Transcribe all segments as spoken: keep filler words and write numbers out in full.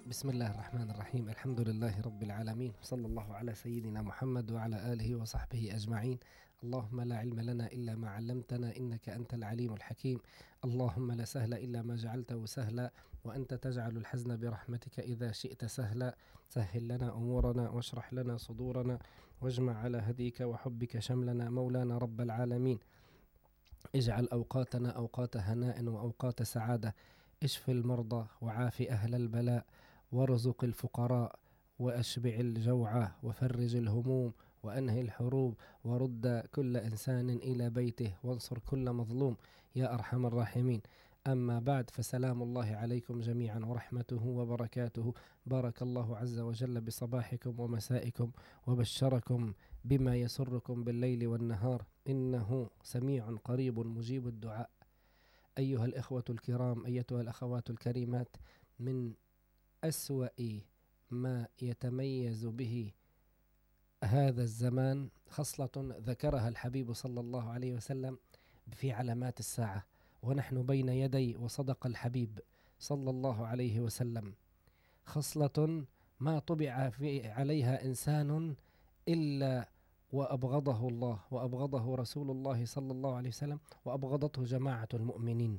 بسم الله الرحمن الرحيم. الحمد لله رب العالمين، صلى الله على سيدنا محمد وعلى آله وصحبه أجمعين. اللهم لا علم لنا إلا ما علمتنا إنك أنت العليم الحكيم. اللهم لا سهل إلا ما جعلته سهلا، وأنت تجعل الحزن برحمتك إذا شئت سهلا. سهل لنا أمورنا واشرح لنا صدورنا، واجمع على هديك وحبك شملنا مولانا رب العالمين. اجعل أوقاتنا أوقات هناء وأوقات سعادة، اشف المرضى وعاف أهل البلاء، وارزق الفقراء وأشبع الجوعى، وفرج الهموم وأنهي الحروب، ورد كل إنسان إلى بيته، وانصر كل مظلوم يا أرحم الراحمين. أما بعد، فسلام الله عليكم جميعا ورحمته وبركاته. بارك الله عز وجل بصباحكم ومسائكم، وبشركم بما يسركم بالليل والنهار، إنه سميع قريب مجيب الدعاء. أيها الإخوة الكرام، أيتها الأخوات الكريمات، من أسوأ ما يتميز به هذا الزمان خصلة ذكرها الحبيب صلى الله عليه وسلم في علامات الساعة، ونحن بين يدي وصدق الحبيب صلى الله عليه وسلم، خصلة ما طبع في عليها إنسان إلا وأبغضه الله وأبغضه رسول الله صلى الله عليه وسلم وأبغضته جماعة المؤمنين.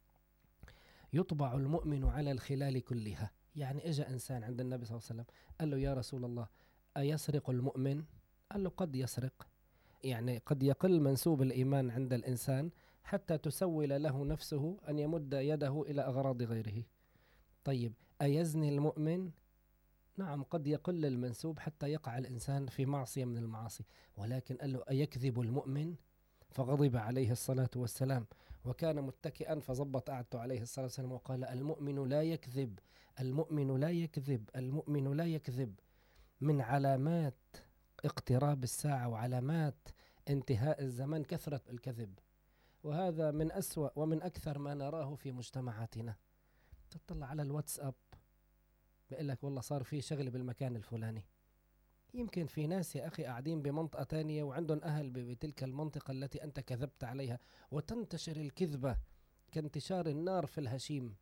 يطبع المؤمن على الخلال كلها. يعني إجا إنسان عند النبي صلى الله عليه وسلم قال له: يا رسول الله، أيسرق المؤمن؟ قال له: قد يسرق، يعني قد يقل منسوب الإيمان عند الإنسان حتى تسول له نفسه أن يمد يده إلى أغراض غيره. طيب، أيزني المؤمن؟ نعم، قد يقل المنسوب حتى يقع الإنسان في معصية من المعاصي. ولكن قال له: أيكذب المؤمن؟ فغضب عليه الصلاة والسلام، وكان متكئا، فضبط قعدته عليه الصلاة والسلام وقال: المؤمن لا يكذب، المؤمن لا يكذب، المؤمن لا يكذب. من علامات اقتراب الساعة وعلامات انتهاء الزمان كثرة الكذب، وهذا من أسوأ ومن أكثر ما نراه في مجتمعاتنا. تطلع على الواتساب بيقول لك: والله صار في شغل بالمكان الفلاني. يمكن في ناس يا أخي قاعدين بمنطقة تانية وعندهم أهل بتلك المنطقة التي أنت كذبت عليها، وتنتشر الكذبة كانتشار النار في الهشيم.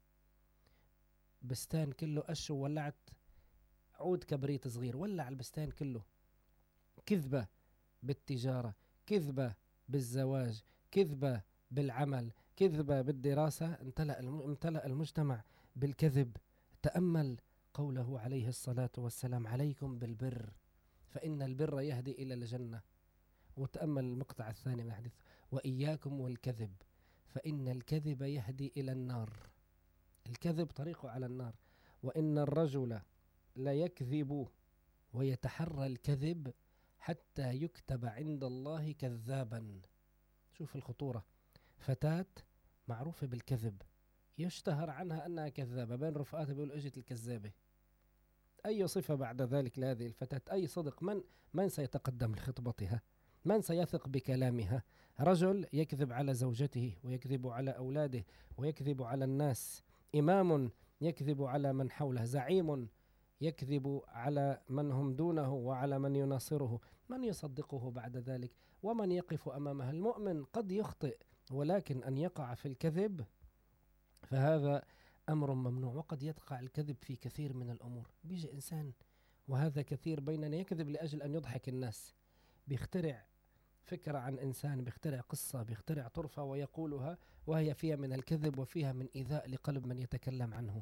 بستان كله قش وولعت عود كبريت صغير، ولع البستان كله. كذبة بالتجارة، كذبة بالزواج، كذبة بالعمل، كذبة بالدراسة. امتلأ امتلأ المجتمع بالكذب. تأمل قوله عليه الصلاة والسلام: عليكم بالبر فإن البر يهدي إلى الجنة. وتأمل المقطع الثاني من الحديث: وإياكم والكذب فإن الكذب يهدي إلى النار. الكذب طريقه على النار. وإن الرجل لا يكذب ويتحرى الكذب حتى يكتب عند الله كذابا. شوف الخطورة. فتاة معروفة بالكذب، يشتهر عنها أنها كذابة، بين رفقاتها بيقولوا: اجت الكذابة. أي صفة بعد ذلك لهذه الفتاة؟ أي صدق؟ من من سيتقدم لخطبتها؟ من سيثق بكلامها؟ رجل يكذب على زوجته، ويكذب على أولاده، ويكذب على الناس. إمام يكذب على من حوله. زعيم يكذب على من هم دونه وعلى من يناصره. من يصدقه بعد ذلك؟ ومن يقف أمامها؟ المؤمن قد يخطئ، ولكن أن يقع في الكذب فهذا أمر ممنوع. وقد يقع الكذب في كثير من الأمور. بيجي إنسان، وهذا كثير بيننا، يكذب لأجل أن يضحك الناس. بيخترع فكرة عن إنسان، بيخترع قصة، بيخترع طرفة ويقولها، وهي فيها من الكذب وفيها من إيذاء لقلب من يتكلم عنه.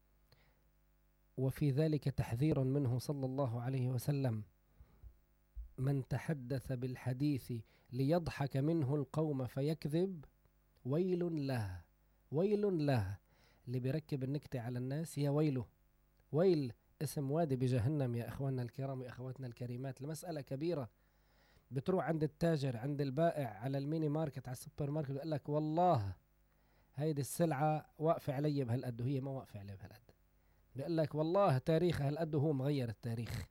وفي ذلك تحذير منه صلى الله عليه وسلم: من تحدث بالحديث ليضحك منه القوم فيكذب ويل له، ويل له. اللي بيركب النكتة على الناس يا ويله. ويل اسم وادي بجهنم يا أخواننا الكرام وأخواتنا الكريمات. المسألة كبيرة. بتروح عند التاجر، عند البائع، على الميني ماركت، على السوبر ماركت، بيقول لك: والله هيدي السلعة واقفة علي بهالقد، وهي ما واقفة علي بهالقد. بيقول لك: والله تاريخها هالقد، وهو مغير التاريخ.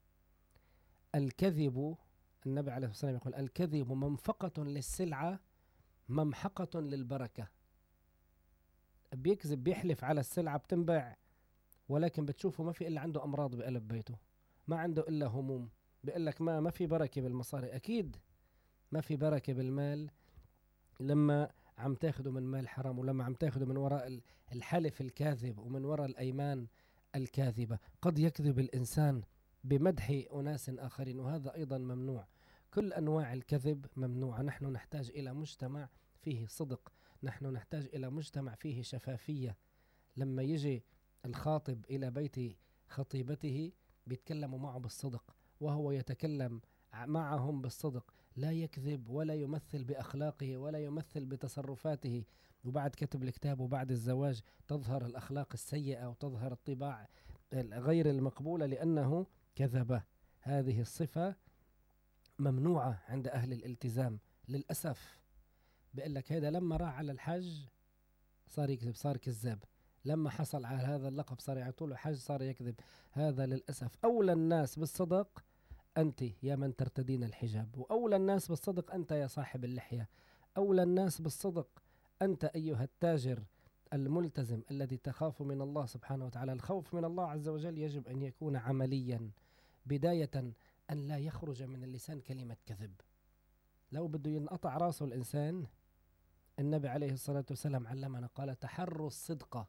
الكذب، النبي عليه الصلاة والسلام يقول: الكذب منفقة للسلعة ممحقة للبركة. بيكذب، بيحلف على السلعة بتنباع، ولكن بتشوفه ما في إلا عنده أمراض بقلب بيته، ما عنده إلا هموم. بيقول لك ما ما في بركة بالمصاري. أكيد ما في بركة بالمال لما عم تاخده من مال حرام، ولما عم تاخده من وراء الحلف الكاذب، ومن وراء الأيمان الكاذبة. قد يكذب الإنسان بمدح أناس آخرين، وهذا أيضا ممنوع. كل أنواع الكذب ممنوعة. نحن نحتاج إلى مجتمع فيه صدق، نحن نحتاج إلى مجتمع فيه شفافية. لما يجي الخاطب إلى بيت خطيبته بيتكلموا معه بالصدق، وهو يتكلم معهم بالصدق، لا يكذب ولا يمثل بأخلاقه ولا يمثل بتصرفاته. وبعد كتب الكتاب وبعد الزواج تظهر الأخلاق السيئة وتظهر الطباع غير المقبولة لأنه كذب. هذه الصفة ممنوعة عند أهل الالتزام للأسف. بيقول لك هذا لما راح على الحج صار يكذب، صار كذاب. لما حصل على هذا اللقب صار يعطوا له حج، صار يكذب. هذا للأسف. أولى الناس بالصدق أنت يا من ترتدين الحجاب، وأولى الناس بالصدق أنت يا صاحب اللحية. أولى الناس بالصدق أنت أيها التاجر الملتزم الذي تخاف من الله سبحانه وتعالى. الخوف من الله عز وجل يجب أن يكون عمليا. بداية أن لا يخرج من اللسان كلمة كذب. لو بده ينقطع راسه الإنسان، النبي عليه الصلاة والسلام علمنا قال تحروا الصدق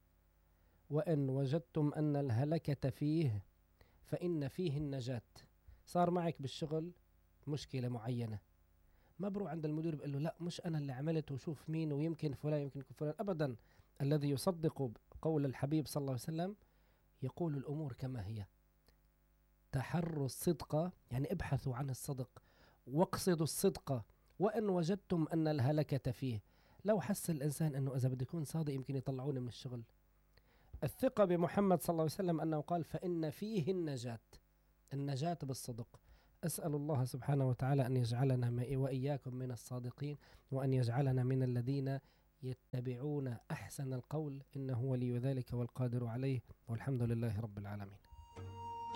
وإن وجدتم أن الهلكة فيه فإن فيه النجاة. صار معك بالشغل مشكلة معينة، ما بروح عند المدير بقول له لا مش أنا اللي عملت وشوف مين ويمكن فلان يمكن فلان. أبدا. الذي يصدق قول الحبيب صلى الله عليه وسلم يقول الأمور كما هي. تحروا الصدق يعني ابحثوا عن الصدق، واقصدوا الصدق وإن وجدتم أن الهلكة فيه. لو حس الإنسان أنه إذا بدي يكون صادق يمكن يطلعوني من الشغل. الثقة بمحمد صلى الله عليه وسلم أنه قال فإن فيه النجاة. النجاة بالصدق. أسأل الله سبحانه وتعالى أن يجعلنا وإياكم من الصادقين، وأن يجعلنا من الذين يتبعون أحسن القول، إنه ولي ذلك والقادر عليه، والحمد لله رب العالمين.